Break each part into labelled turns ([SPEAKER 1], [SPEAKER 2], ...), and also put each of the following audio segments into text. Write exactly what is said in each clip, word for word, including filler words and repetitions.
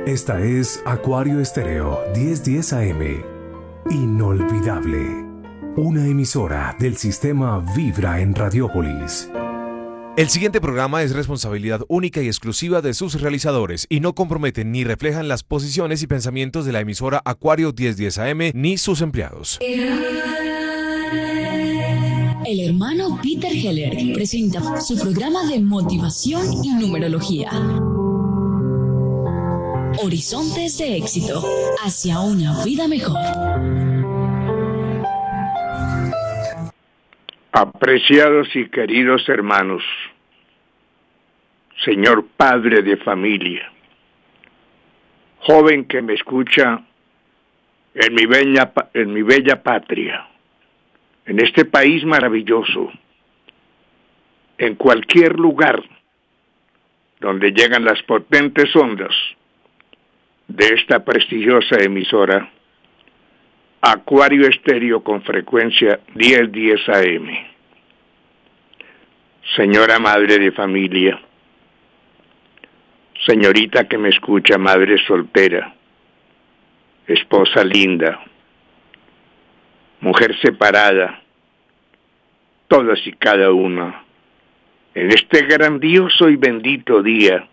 [SPEAKER 1] Esta es Acuario Estéreo diez diez A M. Inolvidable. Una emisora del sistema Vibra en Radiópolis.
[SPEAKER 2] El siguiente programa es responsabilidad única y exclusiva de sus realizadores y no comprometen ni reflejan las posiciones y pensamientos de la emisora Acuario diez diez A M ni sus empleados.
[SPEAKER 3] El hermano Peter Heller presenta su programa de motivación y numerología. Horizontes de éxito hacia una vida mejor.
[SPEAKER 4] Apreciados y queridos hermanos, señor padre de familia, joven que me escucha en mi bella, en mi bella patria, en este país maravilloso, en cualquier lugar donde llegan las potentes ondas de esta prestigiosa emisora, Acuario Estéreo con frecuencia diez diez A M. Señora madre de familia, señorita que me escucha, madre soltera, esposa linda, mujer separada, todas y cada una, en este grandioso y bendito día,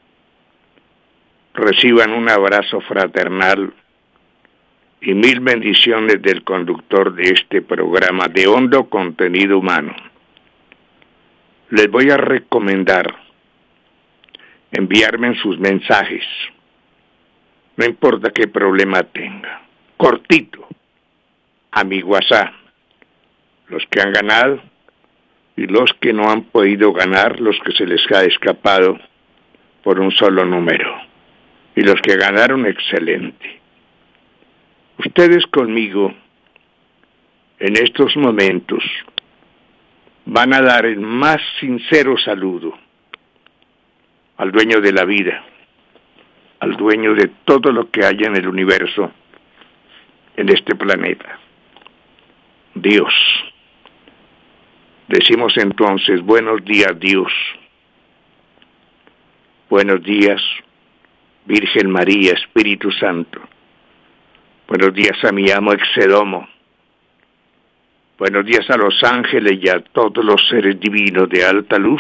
[SPEAKER 4] reciban un abrazo fraternal y mil bendiciones del conductor de este programa de hondo contenido humano. Les voy a recomendar enviarme sus mensajes, no importa qué problema tenga, cortito, a mi WhatsApp, los que han ganado y los que no han podido ganar, los que se les ha escapado por un solo número, y los que ganaron, excelente. Ustedes conmigo, en estos momentos, van a dar el más sincero saludo al dueño de la vida, al dueño de todo lo que hay en el universo, en este planeta, Dios. Decimos entonces, buenos días, Dios. Buenos días, Virgen María, Espíritu Santo. Buenos días a mi amo Exedomo. Buenos días a los ángeles y a todos los seres divinos de alta luz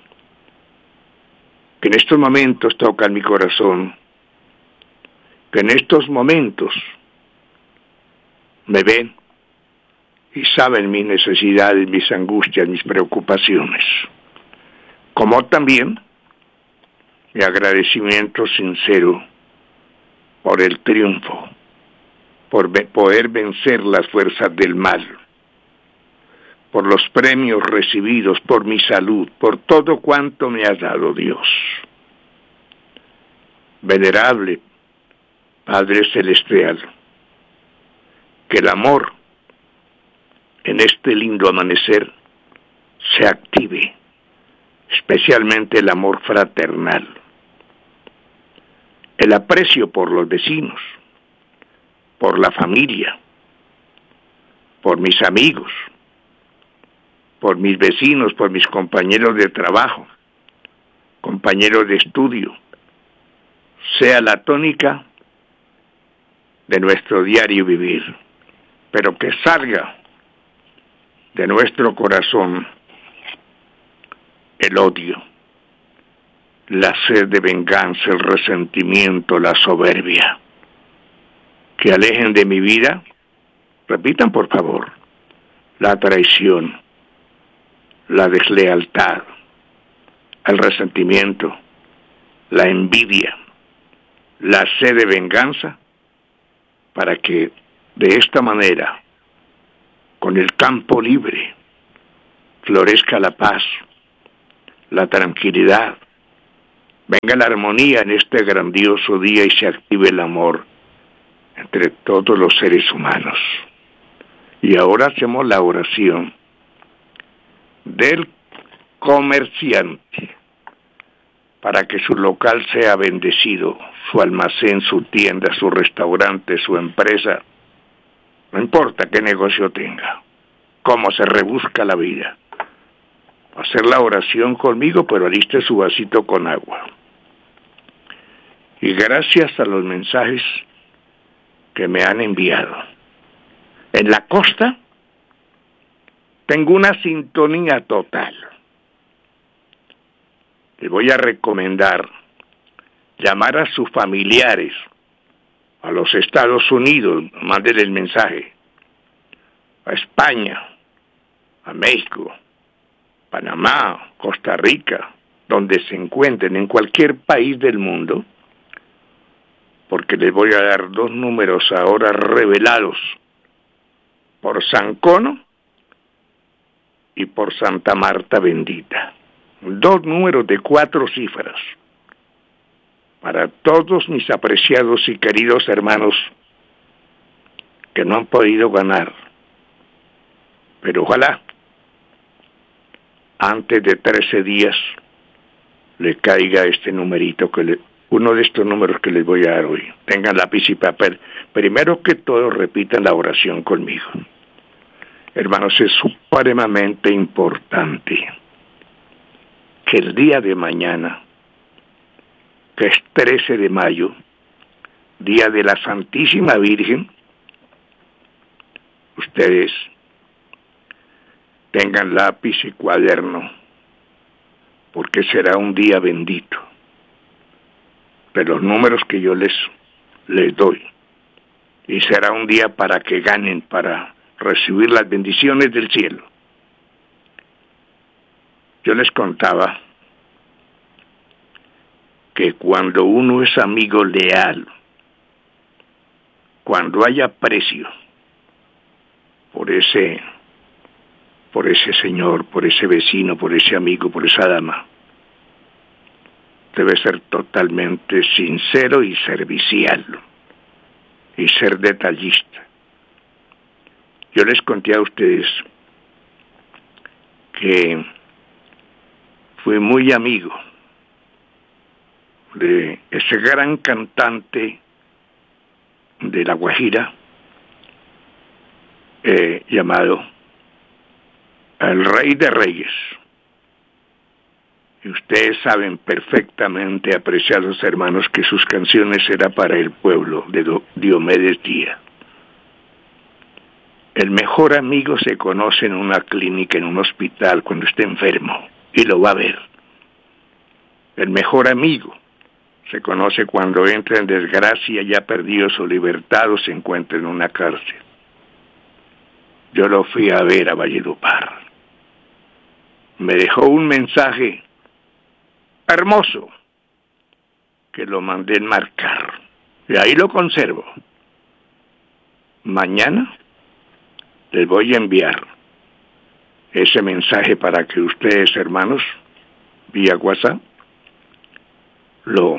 [SPEAKER 4] que en estos momentos tocan mi corazón, que en estos momentos me ven y saben mis necesidades, mis angustias, mis preocupaciones, como también mi agradecimiento sincero por el triunfo, por poder vencer las fuerzas del mal, por los premios recibidos, por mi salud, por todo cuanto me ha dado Dios. Venerable Padre Celestial, que el amor en este lindo amanecer se active, especialmente el amor fraternal, el aprecio por los vecinos, por la familia, por mis amigos, por mis vecinos, por mis compañeros de trabajo, compañeros de estudio, sea la tónica de nuestro diario vivir, pero que salga de nuestro corazón el odio, la sed de venganza, el resentimiento, la soberbia, que alejen de mi vida, repitan por favor, la traición, la deslealtad, el resentimiento, la envidia, la sed de venganza, para que de esta manera, con el campo libre, florezca la paz, la tranquilidad, venga la armonía en este grandioso día y se active el amor entre todos los seres humanos. Y ahora hacemos la oración del comerciante para que su local sea bendecido, su almacén, su tienda, su restaurante, su empresa, no importa qué negocio tenga, cómo se rebusca la vida. Hacer la oración conmigo, pero aliste su vasito con agua. y gracias a los mensajes que me han enviado. En la costa tengo una sintonía total. Les voy a recomendar llamar a sus familiares a los Estados Unidos, mándenle el mensaje, a España, a México, Panamá, Costa Rica, donde se encuentren, en cualquier país del mundo, porque les voy a dar dos números ahora revelados por San Cono y por Santa Marta Bendita. Dos números de cuatro cifras para todos mis apreciados y queridos hermanos que no han podido ganar. Pero ojalá antes de trece días le caiga este numerito, que le, uno de estos números que les voy a dar hoy. Tengan lápiz y papel. Primero que todo, repitan la oración conmigo. Hermanos, es supremamente importante que el día de mañana, que es trece de mayo, día de la Santísima Virgen, ustedes tengan lápiz y cuaderno, porque será un día bendito. De los números que yo les, les doy. Y será un día para que ganen, para recibir las bendiciones del cielo. Yo les contaba que cuando uno es amigo leal, cuando hay aprecio por ese, por ese señor, por ese vecino, por ese amigo, por esa dama, debe ser totalmente sincero y servicial, y ser detallista. Yo les conté a ustedes que fui muy amigo de ese gran cantante de La Guajira, eh, llamado el Rey de Reyes. Y ustedes saben perfectamente, apreciados hermanos, que sus canciones eran para el pueblo de Diomedes Díaz. El mejor amigo se conoce en una clínica, en un hospital, cuando esté enfermo, y lo va a ver. El mejor amigo se conoce cuando entra en desgracia, ya perdido su libertad o se encuentra en una cárcel. Yo lo fui a ver a Valledupar. Me dejó un mensaje hermoso que lo mandé enmarcar y ahí lo conservo. Mañana les voy a enviar ese mensaje para que ustedes, hermanos, vía WhatsApp, lo,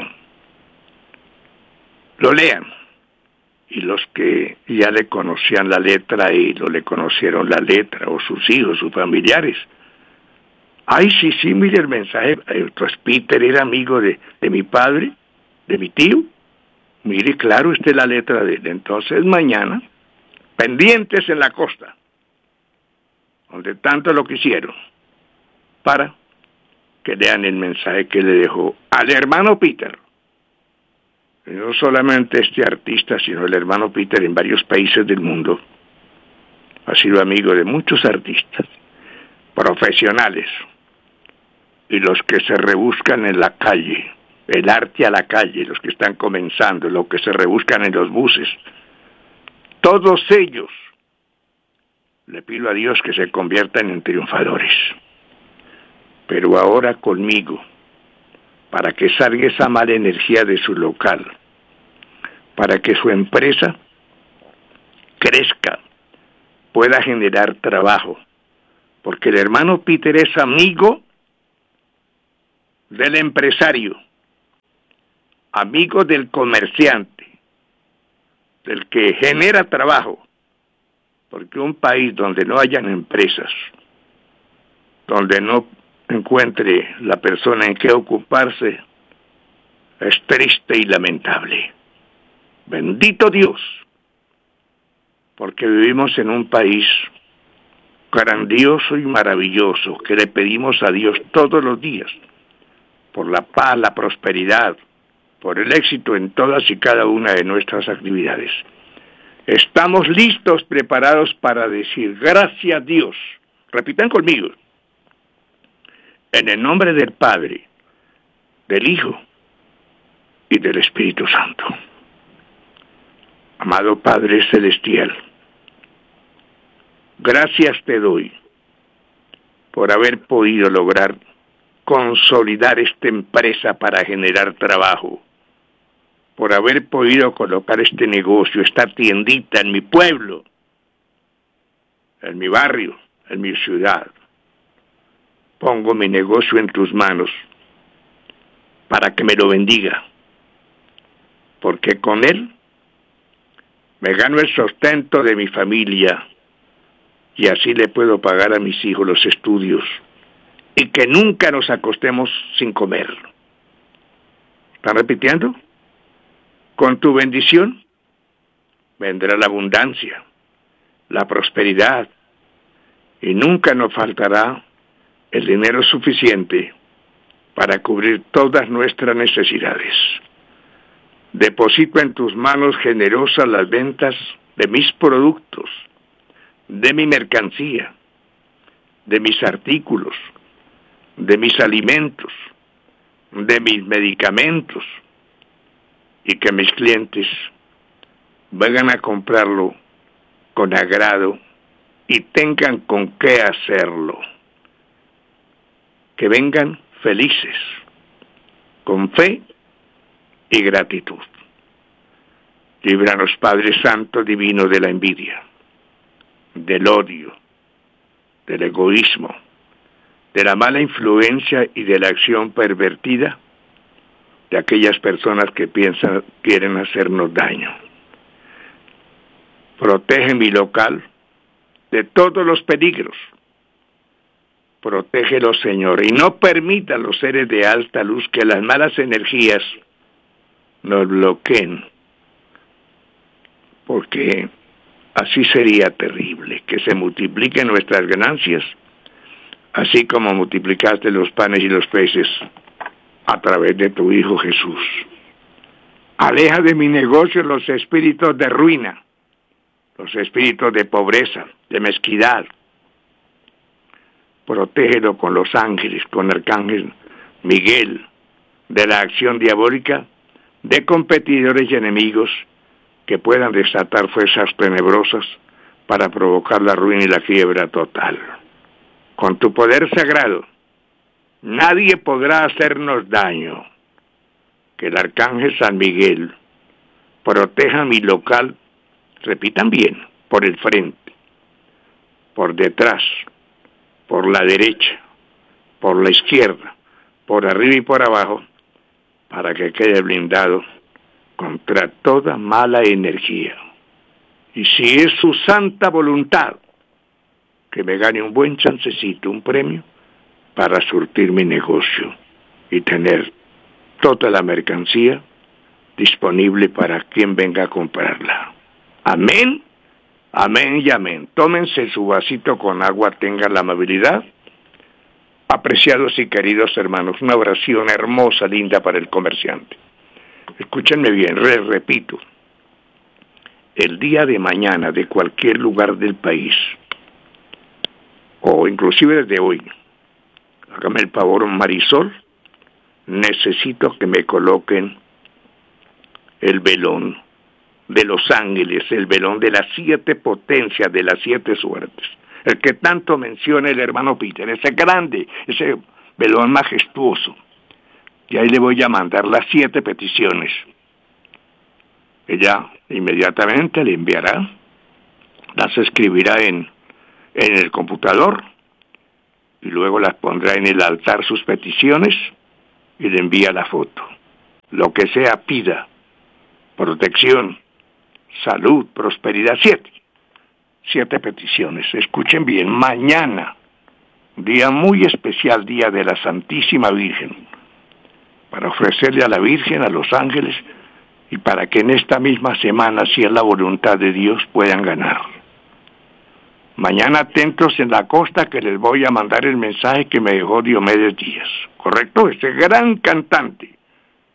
[SPEAKER 4] lo lean. Y los que ya le conocían la letra y no le conocieron la letra, o sus hijos, sus familiares. Ay, sí, sí, mire el mensaje. Entonces Peter era amigo de, de mi padre, de mi tío. Mire, claro, esta es la letra de él. Entonces mañana, pendientes en la costa, donde tanto lo quisieron, para que lean el mensaje que le dejó al hermano Peter. Y no solamente este artista, sino el hermano Peter en varios países del mundo. Ha sido amigo de muchos artistas, profesionales, y los que se rebuscan en la calle, el arte a la calle, los que están comenzando, los que se rebuscan en los buses. Todos ellos, le pido a Dios que se conviertan en triunfadores. Pero ahora conmigo, para que salga esa mala energía de su local, para que su empresa crezca, pueda generar trabajo, porque el hermano Peter es amigo del empresario, amigo del comerciante, del que genera trabajo, porque un país donde no hayan empresas, donde no encuentre la persona en qué ocuparse, es triste y lamentable. Bendito Dios, porque vivimos en un país grandioso y maravilloso, que le pedimos a Dios todos los días por la paz, la prosperidad, por el éxito en todas y cada una de nuestras actividades. Estamos listos, preparados para decir gracias a Dios. Repitan conmigo. En el nombre del Padre, del Hijo y del Espíritu Santo. Amado Padre Celestial, gracias te doy por haber podido lograr consolidar esta empresa para generar trabajo, por haber podido colocar este negocio, esta tiendita en mi pueblo, en mi barrio, en mi ciudad. Pongo mi negocio en tus manos para que me lo bendiga, porque con él me gano el sustento de mi familia y así le puedo pagar a mis hijos los estudios y que nunca nos acostemos sin comer. ¿Están repitiendo? Con tu bendición vendrá la abundancia, la prosperidad y nunca nos faltará el dinero suficiente para cubrir todas nuestras necesidades. Deposito en tus manos generosas las ventas de mis productos, de mi mercancía, de mis artículos, de mis alimentos, de mis medicamentos, y que mis clientes vengan a comprarlo con agrado y tengan con qué hacerlo. Que vengan felices, con fe y gratitud. Líbranos, Padre Santo Divino, de la envidia, del odio, del egoísmo, de la mala influencia y de la acción pervertida de aquellas personas que piensan, quieren hacernos daño. Protege mi local de todos los peligros. Protégelo, Señor, y no permita a los seres de alta luz que las malas energías nos bloqueen, porque así sería terrible, que se multipliquen nuestras ganancias, así como multiplicaste los panes y los peces a través de tu Hijo Jesús. Aleja de mi negocio los espíritus de ruina, los espíritus de pobreza, de mezquindad. Protégelo con los ángeles, con el arcángel Miguel, de la acción diabólica, de competidores y enemigos que puedan desatar fuerzas tenebrosas para provocar la ruina y la quiebra total. Con tu poder sagrado, nadie podrá hacernos daño. Que el arcángel San Miguel proteja mi local, repitan bien, por el frente, por detrás, por la derecha, por la izquierda, por arriba y por abajo, para que quede blindado contra toda mala energía. Y si es su santa voluntad, que me gane un buen chancecito, un premio, para surtir mi negocio y tener toda la mercancía disponible para quien venga a comprarla. Amén, amén y amén. Tómense su vasito con agua, tengan la amabilidad. Apreciados y queridos hermanos, una oración hermosa, linda para el comerciante. Escúchenme bien, les repito. El día de mañana, de cualquier lugar del país, o inclusive desde hoy, hágame el favor, Marisol, necesito que me coloquen el velón de los ángeles, el velón de las siete potencias, de las siete suertes, el que tanto menciona el hermano Peter, ese grande, ese velón majestuoso. Y ahí le voy a mandar las siete peticiones. Ella inmediatamente le enviará, las escribirá en, en el computador, y luego las pondrá en el altar sus peticiones, y le envía la foto. Lo que sea pida, protección, salud, prosperidad, siete. Siete peticiones. Escuchen bien, mañana, día muy especial, día de la Santísima Virgen, para ofrecerle a la Virgen, a los ángeles, y para que en esta misma semana, si es la voluntad de Dios, puedan ganar. Mañana atentos en la costa, que les voy a mandar el mensaje que me dejó Diomedes Díaz, ¿correcto? Ese gran cantante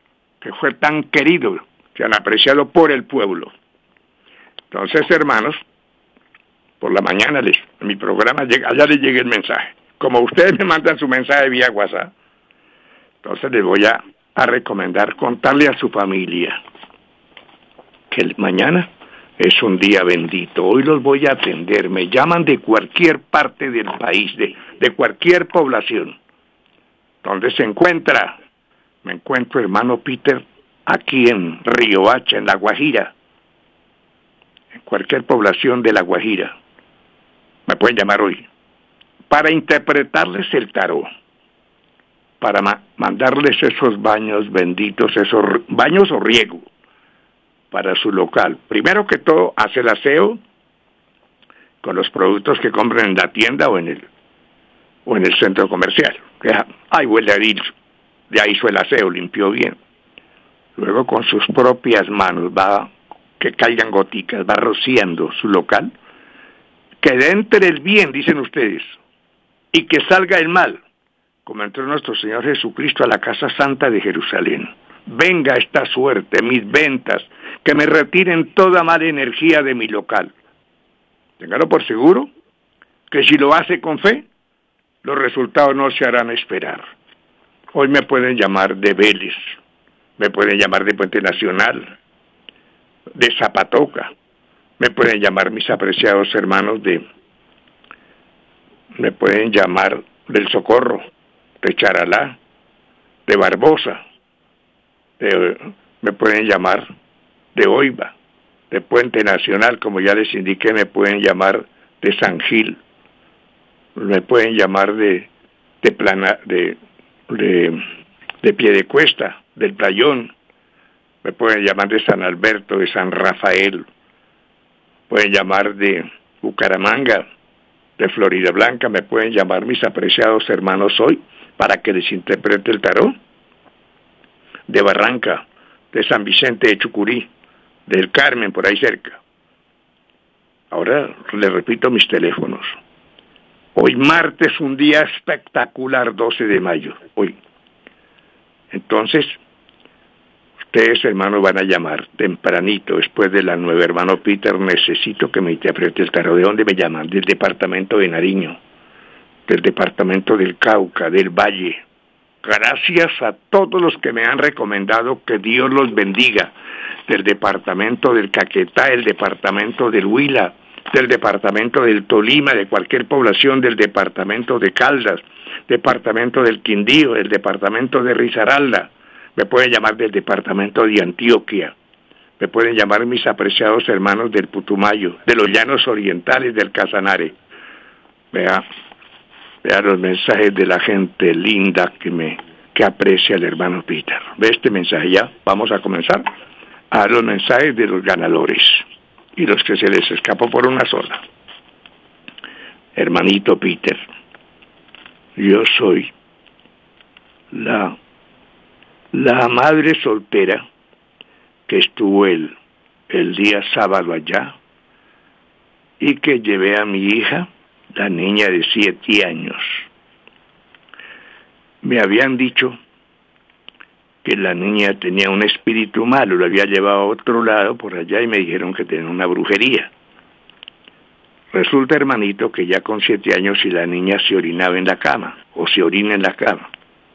[SPEAKER 4] que fue tan querido, tan apreciado por el pueblo. Entonces, hermanos, por la mañana les, en mi programa, llega, allá les llegue el mensaje. Como ustedes me mandan su mensaje vía WhatsApp, entonces les voy a, a recomendar contarle a su familia que el mañana es un día bendito. Hoy los voy a atender. Me llaman de cualquier parte del país, de, de cualquier población. ¿Dónde se encuentra? Me encuentro, hermano Peter, aquí en Río Hacha, en La Guajira. En cualquier población de La Guajira. Me pueden llamar hoy. Para interpretarles el tarot. Para ma- mandarles esos baños benditos, esos r- baños o riego para su local. Primero que todo, hace el aseo con los productos que compren en la tienda o en el o en el centro comercial. Ahí huele a ir, de ahí hizo el aseo, limpió bien. Luego con sus propias manos va, que caigan goticas, va rociando su local. Que entre el bien, dicen ustedes, y que salga el mal, como entró nuestro Señor Jesucristo a la casa santa de Jerusalén. Venga esta suerte, mis ventas, que me retiren toda mala energía de mi local. Téngalo por seguro, que si lo hace con fe, los resultados no se harán esperar. Hoy me pueden llamar de Vélez, me pueden llamar de Puente Nacional, de Zapatoca, me pueden llamar mis apreciados hermanos de, me pueden llamar del Socorro, de Charalá, de Barbosa, de, me pueden llamar de Oiva, de Puente Nacional, como ya les indiqué, me pueden llamar de San Gil, me pueden llamar de de plana, de, de de Piedecuesta, del Playón, me pueden llamar de San Alberto, de San Rafael, pueden llamar de Bucaramanga, de Florida Blanca, me pueden llamar mis apreciados hermanos hoy para que les interprete el tarot, de Barranca, de San Vicente de Chucurí, del Carmen, por ahí cerca. Ahora les repito mis teléfonos. Hoy martes, un día espectacular, doce de mayo, hoy. Entonces, ustedes, hermanos, van a llamar tempranito, después de las nueve. Hermano Peter, necesito que me interprete el tarot. ¿De dónde me llaman? Del departamento de Nariño, del departamento del Cauca, del Valle. Gracias a todos los que me han recomendado, que Dios los bendiga. Del departamento del Caquetá, el departamento del Huila, del departamento del Tolima, de cualquier población, del departamento de Caldas, departamento del Quindío, del departamento de Risaralda. Me pueden llamar del departamento de Antioquia. Me pueden llamar mis apreciados hermanos del Putumayo, de los llanos orientales del Casanare. Vea, vea los mensajes de la gente linda que me que aprecia el hermano Peter. Ve este mensaje ya. Vamos a comenzar a los mensajes de los ganadores y los que se les escapó por una sola. Hermanito Peter, yo soy la la madre soltera que estuvo el, el día sábado allá y que llevé a mi hija, la niña de siete años. Me habían dicho que la niña tenía un espíritu malo, lo había llevado a otro lado por allá y me dijeron que tenía una brujería. Resulta, hermanito, que ya con siete años si la niña se orinaba en la cama, o se orina en la cama.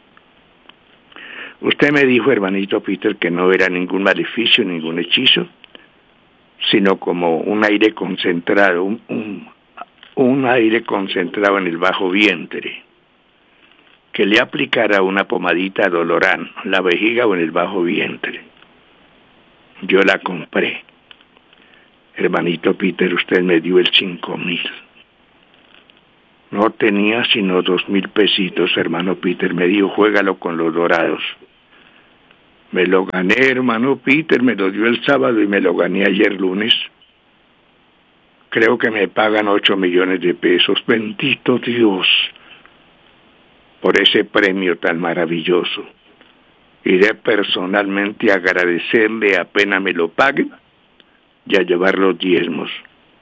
[SPEAKER 4] Usted me dijo, hermanito Peter, que no era ningún maleficio, ningún hechizo, sino como un aire concentrado, un, un, un aire concentrado en el bajo vientre, que le aplicara una pomadita Dolorán, en la vejiga o en el bajo vientre. Yo la compré. Hermanito Peter, usted me dio el cinco mil. No tenía sino dos mil pesitos, hermano Peter. Me dijo, juégalo con los dorados. Me lo gané, hermano Peter, me lo dio el sábado y me lo gané ayer lunes. Creo que me pagan ocho millones de pesos. Bendito Dios por ese premio tan maravilloso. Iré personalmente a agradecerle apenas me lo paguen y a llevar los diezmos.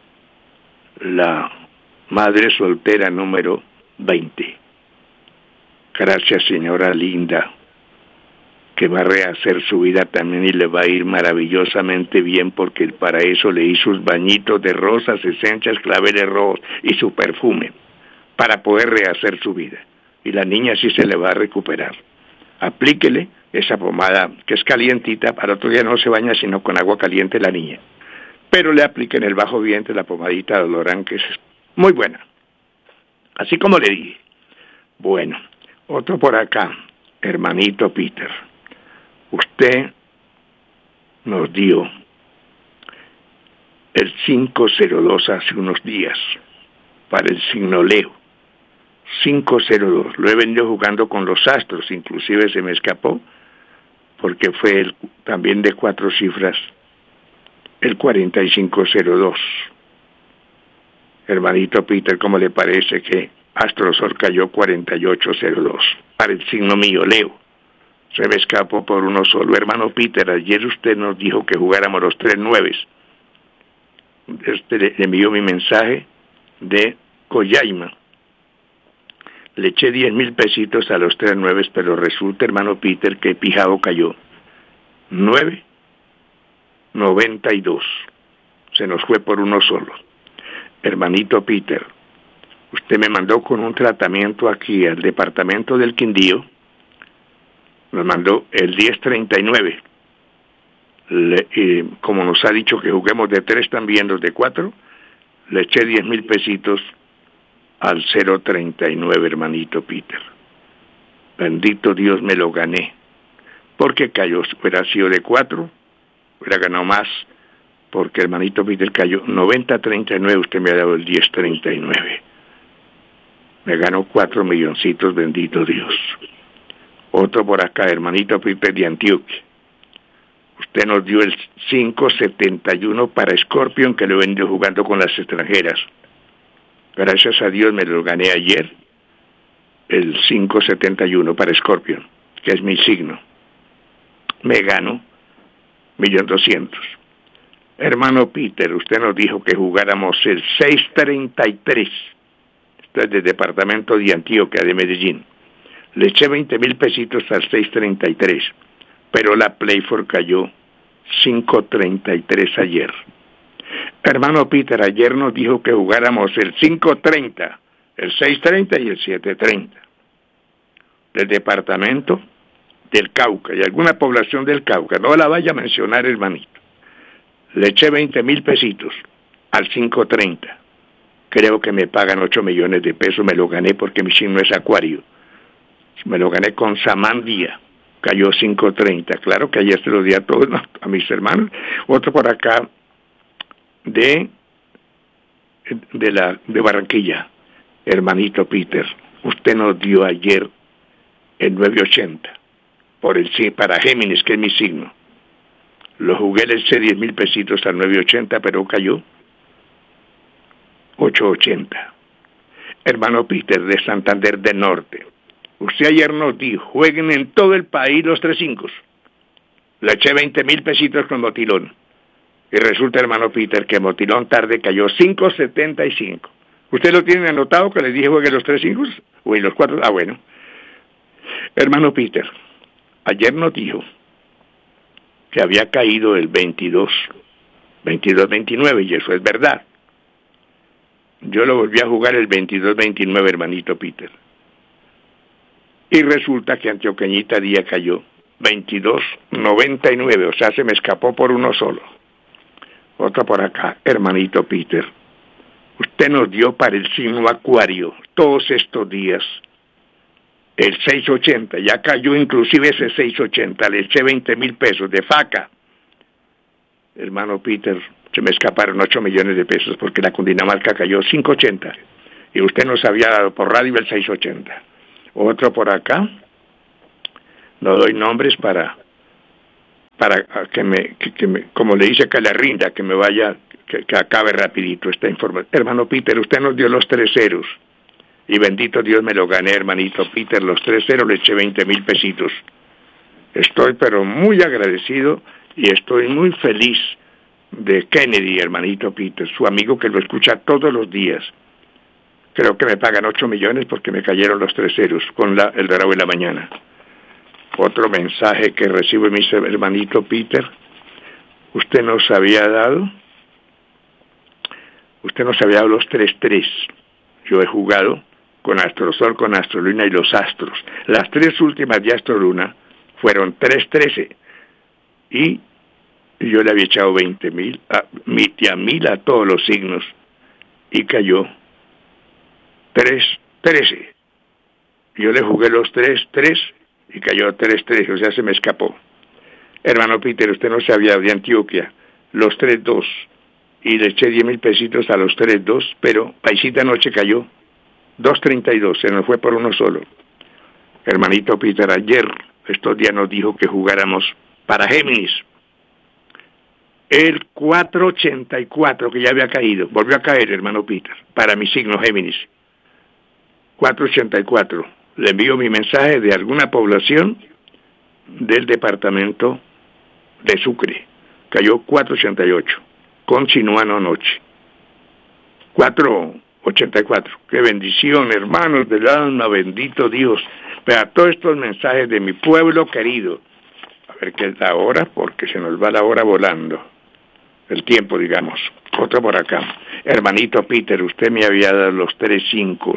[SPEAKER 4] La madre soltera número veinte. Gracias, señora linda, que va a rehacer su vida también y le va a ir maravillosamente bien, porque para eso le hizo sus bañitos de rosas, esencias, claveles rojos y su perfume, para poder rehacer su vida. Y la niña sí se le va a recuperar. Aplíquele esa pomada que es calientita, para otro día no se baña sino con agua caliente la niña. Pero le apliquen el bajo vientre la pomadita Dolorán, que es muy buena. Así como le dije. Bueno, otro por acá, hermanito Peter. Usted nos dio el cinco cero dos hace unos días para el signo Leo. cinco cero dos. Lo he venido jugando con los astros, inclusive se me escapó porque fue el, también de cuatro cifras, el cuarenta y cinco cero dos. Hermanito Peter, ¿cómo le parece que Astrosol cayó cuarenta y ocho cero dos para el signo mío, Leo? Se me escapó por uno solo. Hermano Peter, ayer usted nos dijo que jugáramos los tres nueves. Este le envió mi mensaje de Coyaima. Le eché diez mil pesitos a los tres nueves, pero resulta, hermano Peter, que Pijao cayó nueve noventa y dos. Se nos fue por uno solo. Hermanito Peter, usted me mandó con un tratamiento aquí al departamento del Quindío. Nos mandó el diez treinta y nueve. Le, y como nos ha dicho que juguemos de tres también, los de cuatro, le eché diez mil pesitos al cero treinta y nueve, hermanito Peter. Bendito Dios, me lo gané. Porque cayó, hubiera sido de cuatro, hubiera ganado más, porque hermanito Peter cayó noventa treinta y nueve, usted me ha dado el diez treinta y nueve. Me ganó cuatro milloncitos, bendito Dios. Otro por acá, hermanito Peter de Antioquia. Usted nos dio el cinco setenta y uno para Scorpion, que lo he venido jugando con las extranjeras. Gracias a Dios me lo gané ayer, el cinco setenta y uno para Scorpion, que es mi signo. Me gano un millón doscientos. Hermano Peter, usted nos dijo que jugáramos el seis treinta y tres. Esto es del departamento de Antioquia, de Medellín. Le eché veinte mil pesitos al seis treinta y tres, pero la Playford cayó cinco treinta y tres ayer. Hermano Peter, ayer nos dijo que jugáramos el cinco treinta, el seis treinta y el siete treinta. Del departamento del Cauca y alguna población del Cauca. No la vaya a mencionar, hermanito. Le eché veinte mil pesitos al cinco treinta. Creo que me pagan ocho millones de pesos. Me lo gané porque mi signo es Acuario. Me lo gané con Samandía. Cayó cinco treinta. Claro que ayer se lo di a todos, ¿no? A mis hermanos. Otro por acá de, de, la, de Barranquilla. Hermanito Peter, usted nos dio ayer el nueve ochenta. Por el, para Géminis, que es mi signo. Lo jugué, le eché diez mil pesitos al nueve ochenta, pero cayó ocho ochenta. Hermano Peter de Santander del Norte, usted ayer nos dijo, jueguen en todo el país los tres cinco. Le eché veinte mil pesitos con Motilón. Y resulta, hermano Peter, que Motilón tarde cayó cinco setenta y cinco. ¿Usted lo tiene anotado que le dije juegue los tres cinco? O en los cuatro. Ah, bueno. Hermano Peter, ayer nos dijo que había caído el veintidós, veintidós veintinueve, y eso es verdad. Yo lo volví a jugar el veintidós veintinueve, hermanito Peter. Y resulta que Antioqueñita Día cayó veintidós noventa y nueve, o sea, se me escapó por uno solo. Otra por acá, hermanito Peter. Usted nos dio para el signo Acuario todos estos días el seis ochenta, ya cayó inclusive ese seis ochenta, le eché veinte mil pesos de faca. Hermano Peter, se me escaparon ocho millones de pesos porque la Cundinamarca cayó cinco ochenta y usted nos había dado por radio el seis ochenta. Otro por acá, no doy nombres para para que me, que, que me como le dice que le rinda, que me vaya, que, que acabe rapidito esta información. Hermano Peter, usted nos dio los tres ceros. Y bendito Dios me lo gané, hermanito Peter, los tres ceros, le eché veinte mil pesitos. Estoy pero muy agradecido y estoy muy feliz de Kennedy, hermanito Peter, su amigo que lo escucha todos los días. Creo que me pagan ocho millones porque me cayeron los tres ceros con la, el dorado de la mañana. Otro mensaje que recibe mi hermanito Peter. Usted nos había dado, usted nos había dado los tres tres. Yo he jugado con Astrosol, con Astroluna y los astros. Las tres últimas de Astroluna fueron tres trece. Y yo le había echado veinte mil, a, a mil a todos los signos. Y cayó tres trece. Yo le jugué los tres tres y cayó tres trece, o sea, se me escapó. Hermano Peter, usted no sabía de Antioquia, los tres dos. Y le eché diez mil pesitos a los tres dos, pero paisita anoche cayó dos treinta y dos, se nos fue por uno solo. Hermanito Peter, ayer, estos días nos dijo que jugáramos para Géminis. El cuatro ochenta y cuatro, que ya había caído, volvió a caer, hermano Peter, para mi signo Géminis. cuatro ochenta y cuatro. Le envío mi mensaje de alguna población del departamento de Sucre. Cayó cuatro ochenta y ocho. Continuando anoche. cuatro ochenta y cuatro. Qué bendición, hermanos del alma, bendito Dios. Pero a todos estos mensajes de mi pueblo querido. A ver qué es la hora, porque se nos va la hora volando. El tiempo, digamos. Otro por acá. Hermanito Peter, usted me había dado los tres cinco.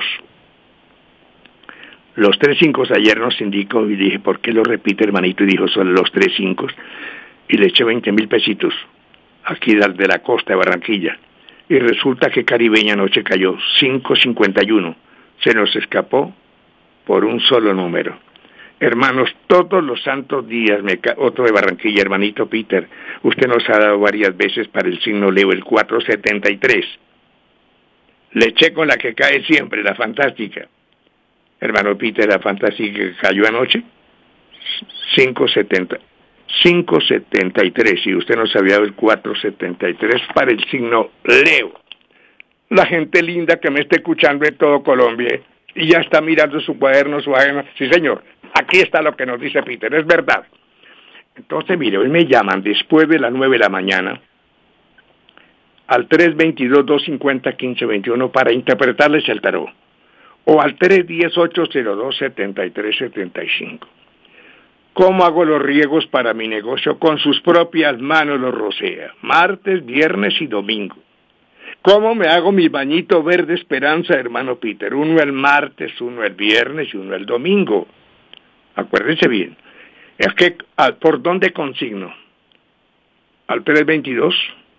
[SPEAKER 4] Los tres cinco ayer nos indicó y dije, ¿por qué lo repite, hermanito? Y dijo, son los tres cinco. Y le eché veinte mil pesitos. Aquí de la costa de Barranquilla. Y resulta que Caribeña anoche cayó cinco cincuenta y uno. Se nos escapó por un solo número. Hermanos, todos los santos días, me ca- otro de Barranquilla, hermanito Peter, usted nos ha dado varias veces para el signo Leo, el cuatro setenta y tres. Le eché con la que cae siempre, la fantástica. Hermano Peter, la fantástica que cayó anoche, cinco setenta. cinco setenta y tres, y usted nos había dado el cuatro setenta y tres para el signo Leo. La gente linda que me está escuchando en todo Colombia y ya está mirando su cuaderno, su agenda. Sí, señor, aquí está lo que nos dice Peter, es verdad. Entonces, mire, hoy me llaman después de las nueve de la mañana al tres veintidós, doscientos cincuenta, quince veintiuno para interpretarles el tarot, o al tres diez, ocho cero dos, setenta y tres setenta y cinco. ¿Cómo hago los riegos para mi negocio? Con sus propias manos los rocea, martes, viernes y domingo. ¿Cómo me hago mi bañito verde esperanza, hermano Peter? Uno el martes, uno el viernes y uno el domingo. Acuérdense bien. Es que, ¿por dónde consigno? Al tres veintidós,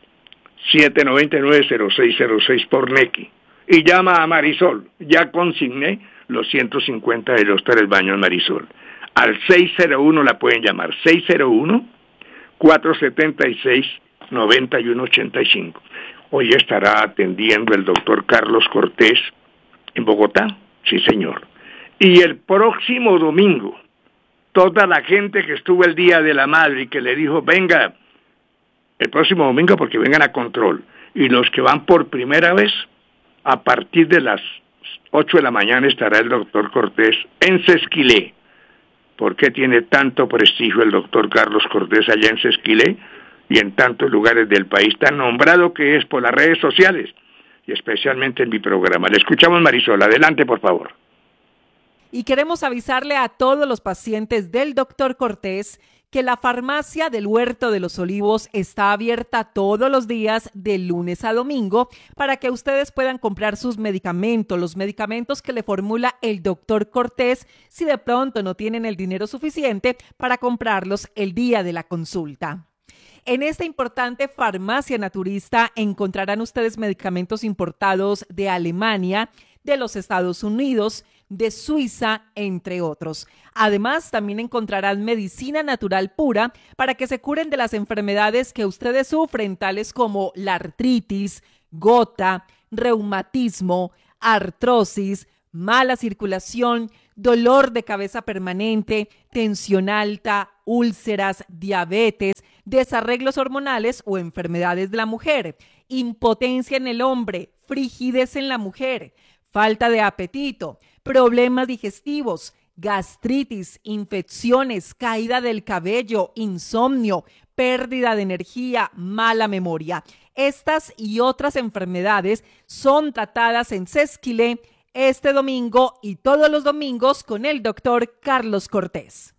[SPEAKER 4] siete noventa y nueve, cero seis cero seis por Nequi. Y llama a Marisol. Ya consigné los ciento cincuenta de los tres baños Marisol. Al seis cero uno la pueden llamar, seis cero uno, cuatro setenta y seis, noventa y uno ochenta y cinco. Hoy estará atendiendo el doctor Carlos Cortés en Bogotá, sí señor. Y el próximo domingo, toda la gente que estuvo el Día de la Madre y que le dijo, venga, el próximo domingo porque vengan a control. Y los que van por primera vez, a partir de las ocho de la mañana estará el doctor Cortés en Sesquilé. ¿Por qué tiene tanto prestigio el doctor Carlos Cortés allá en Sesquilé y en tantos lugares del país, tan nombrado que es por las redes sociales y especialmente en mi programa? Le escuchamos, Marisol, adelante por favor.
[SPEAKER 5] Y queremos avisarle a todos los pacientes del doctor Cortés que la farmacia del Huerto de los Olivos está abierta todos los días de lunes a domingo para que ustedes puedan comprar sus medicamentos, los medicamentos que le formula el doctor Cortés, si de pronto no tienen el dinero suficiente para comprarlos el día de la consulta. En esta importante farmacia naturista encontrarán ustedes medicamentos importados de Alemania, de los Estados Unidos, de Suiza, entre otros. Además, también encontrarán medicina natural pura para que se curen de las enfermedades que ustedes sufren, tales como la artritis, gota, reumatismo, artrosis, mala circulación, dolor de cabeza permanente, tensión alta, úlceras, diabetes, desarreglos hormonales o enfermedades de la mujer, impotencia en el hombre, frigidez en la mujer, falta de apetito, problemas digestivos, gastritis, infecciones, caída del cabello, insomnio, pérdida de energía, mala memoria. Estas y otras enfermedades son tratadas en Sesquilé este domingo y todos los domingos con el doctor Carlos Cortés.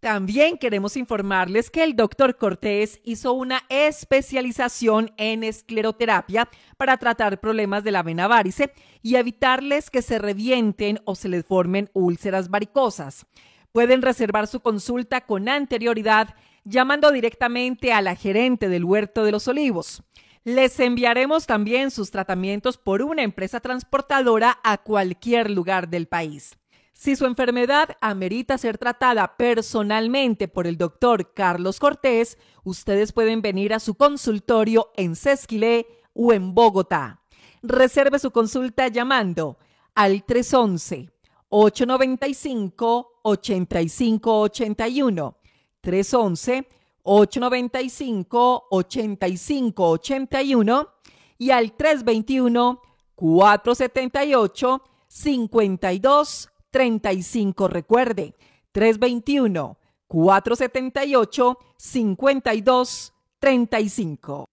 [SPEAKER 5] También queremos informarles que el doctor Cortés hizo una especialización en escleroterapia para tratar problemas de la vena varice y evitarles que se revienten o se les formen úlceras varicosas. Pueden reservar su consulta con anterioridad llamando directamente a la gerente del Huerto de los Olivos. Les enviaremos también sus tratamientos por una empresa transportadora a cualquier lugar del país. Si su enfermedad amerita ser tratada personalmente por el doctor Carlos Cortés, ustedes pueden venir a su consultorio en Sesquilé o en Bogotá. Reserve su consulta llamando al tres once, ocho noventa y cinco, ochenta y cinco ochenta y uno, tres once, ocho noventa y cinco, ochenta y cinco ochenta y uno y al tres veintiuno, cuatrocientos setenta y ocho, cincuenta y dos treinta y cinco. Recuerde, tres veintiuno, cuatrocientos setenta y ocho, cincuenta y dos treinta y cinco.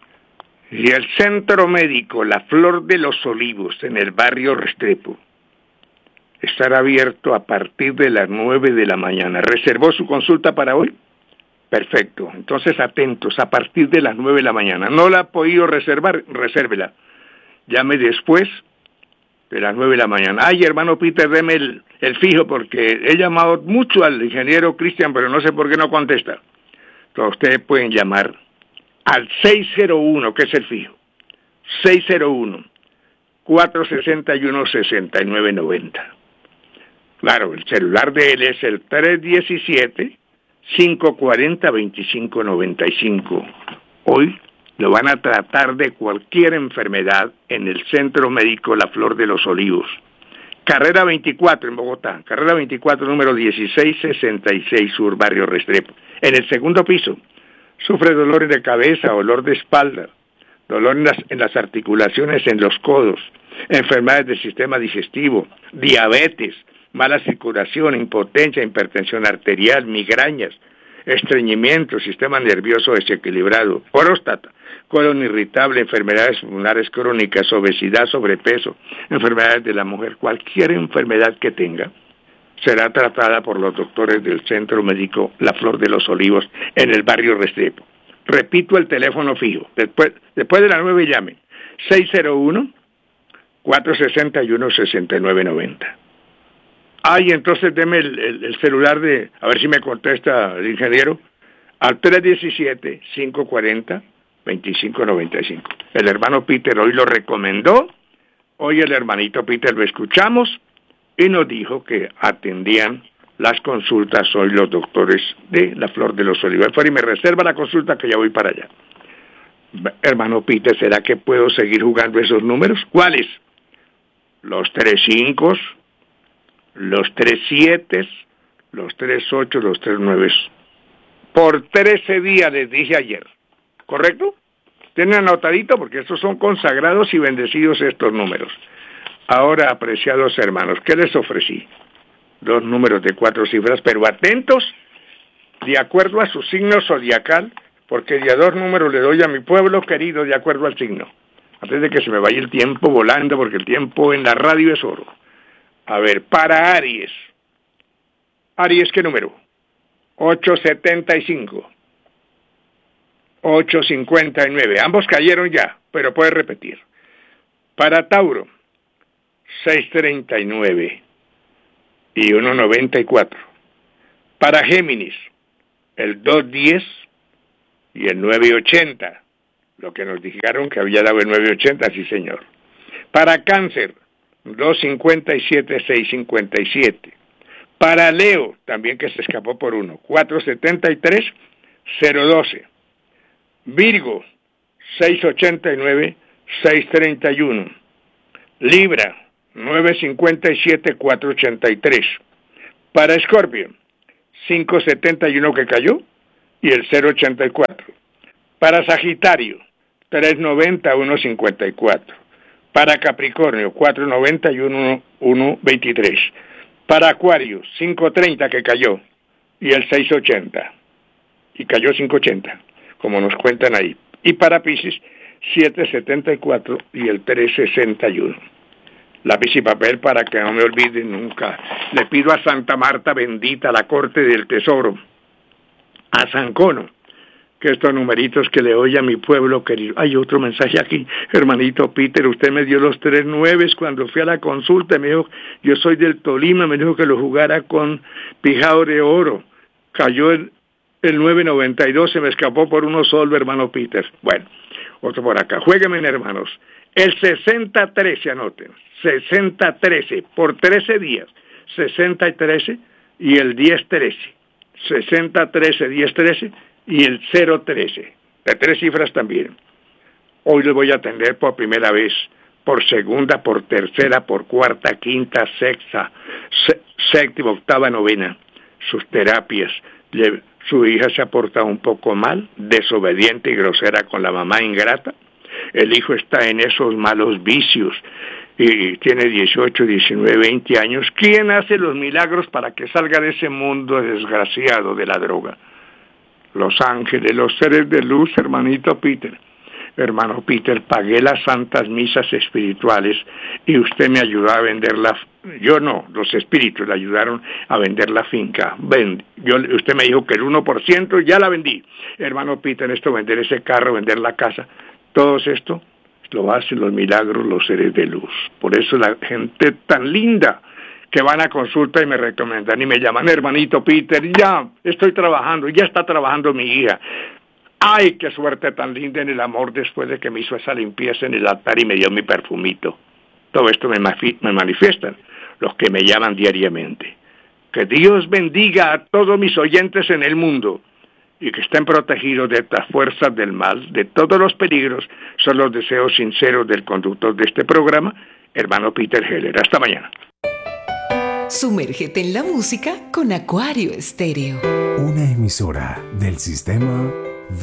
[SPEAKER 4] Y el Centro Médico La Flor de los Olivos en el barrio Restrepo estará abierto a partir de las nueve de la mañana. ¿Reservó su consulta para hoy? Perfecto. Entonces atentos, a partir de las nueve de la mañana. ¿No la ha podido reservar? Resérvela. Llame después de las nueve de la mañana. Ay, hermano Peter, deme el, el fijo porque he llamado mucho al ingeniero Cristian, pero no sé por qué no contesta. Entonces ustedes pueden llamar al seis cero uno, que es el fijo. seis cero uno, cuatrocientos sesenta y uno, sesenta y nueve noventa. Claro, el celular de él es el tres diecisiete, cinco cuarenta, veinticinco noventa y cinco. Hoy lo van a tratar de cualquier enfermedad en el Centro Médico La Flor de los Olivos. Carrera veinticuatro en Bogotá, carrera veinticuatro, número dieciséis sesenta y seis Sur, barrio Restrepo. En el segundo piso, sufre dolores de cabeza, dolor de espalda, dolor en las, en las articulaciones, en los codos, enfermedades del sistema digestivo, diabetes, mala circulación, impotencia, hipertensión arterial, migrañas, estreñimiento, sistema nervioso desequilibrado, próstata, colon irritable, enfermedades pulmonares crónicas, obesidad, sobrepeso, enfermedades de la mujer, cualquier enfermedad que tenga, será tratada por los doctores del Centro Médico La Flor de los Olivos en el barrio Restrepo. Repito el teléfono fijo, después, después de las nueve llamen, seis cero uno, cuatrocientos sesenta y uno, sesenta y nueve noventa. Ay, entonces deme el, el, el celular de, a ver si me contesta el ingeniero, al tres diecisiete, cinco cuarenta, veinticinco noventa y cinco. El hermano Peter hoy lo recomendó, hoy el hermanito Peter lo escuchamos y nos dijo que atendían las consultas hoy los doctores de La Flor de los Olivos. Y me reserva la consulta que ya voy para allá. Hermano Peter, ¿será que puedo seguir jugando esos números? ¿Cuáles? Los tres cinco, los tres siete, los tres ocho, los tres nueve. Por trece días les dije ayer, ¿correcto? Tienen anotadito porque estos son consagrados y bendecidos estos números. Ahora, apreciados hermanos, ¿qué les ofrecí? Dos números de cuatro cifras, pero atentos, de acuerdo a su signo zodiacal, porque de a dos números le doy a mi pueblo querido de acuerdo al signo. Antes de que se me vaya el tiempo volando, porque el tiempo en la radio es oro. A ver, para Aries. Aries, ¿qué número? ocho setenta y cinco. ocho cincuenta y nueve. Ambos cayeron ya, pero puede repetir. Para Tauro, seis treinta y nueve y uno noventa y cuatro. Para Géminis, el dos diez y el nueve ochenta. Lo que nos dijeron que había dado el nueve ochenta, sí señor. Para Cáncer, dos cincuenta y siete, seis cincuenta y siete. Para Leo, también que se escapó por uno, cuatro setenta y tres, cero doce. Virgo, seis ochenta y nueve, seis treinta y uno. Libra, nueve cincuenta y siete, cuatro ochenta y tres. Para Escorpio, cinco setenta y uno que cayó y el cero ochenta y cuatro. Para Sagitario, tres noventa, uno cincuenta y cuatro. Para Capricornio, cuatro noventa y uno, uno veintitrés. Para Acuario, cinco treinta que cayó y el seis ochenta. Y cayó cinco ochenta, como nos cuentan ahí. Y para Piscis, siete setenta y cuatro y el tres sesenta y uno. lápiz y papel para que no me olvide nunca. Le pido a Santa Marta bendita, la corte del tesoro, a San Cono, que estos numeritos que le oye a mi pueblo querido. Hay otro mensaje aquí, hermanito Peter, usted me dio los tres nueves cuando fui a la consulta, me dijo, yo soy del Tolima, me dijo que lo jugara con Pijao de Oro, cayó el, el nueve noventa y dos, se me escapó por uno solo, hermano Peter. Bueno, otro por acá, juéguenme, hermanos, el sesenta trece, anoten, sesenta trece, por trece días, sesenta y trece, y el diez trece, sesenta trece, diez trece, y el cero trece, de tres cifras también. Hoy les voy a atender por primera vez, por segunda, por tercera, por cuarta, quinta, sexta, sé, séptima, octava, novena, sus terapias. Le, su hija se ha portado un poco mal, desobediente y grosera con la mamá ingrata. El hijo está en esos malos vicios y tiene dieciocho, diecinueve, veinte años. ¿Quién hace los milagros para que salga de ese mundo desgraciado de la droga? Los ángeles, los seres de luz, hermanito Peter. Hermano Peter, pagué las santas misas espirituales y usted me ayudó a vender la... Yo no, los espíritus le ayudaron a vender la finca. Ven, yo, usted me dijo que el uno por ciento ya la vendí. Hermano Peter, esto, vender ese carro, vender la casa, todo esto lo hacen los milagros, los seres de luz. Por eso la gente tan linda que van a consulta y me recomiendan y me llaman, hermanito Peter, ya estoy trabajando, ya está trabajando mi hija. Ay, qué suerte tan linda en el amor después de que me hizo esa limpieza en el altar y me dio mi perfumito. Todo esto me, me manifiestan los que me llaman diariamente. Que Dios bendiga a todos mis oyentes en el mundo y que estén protegidos de estas fuerzas del mal, de todos los peligros. Son los deseos sinceros del conductor de este programa, hermano Peter Heller. Hasta mañana.
[SPEAKER 3] Sumérgete en la música con Acuario Estéreo.
[SPEAKER 1] Una emisora del sistema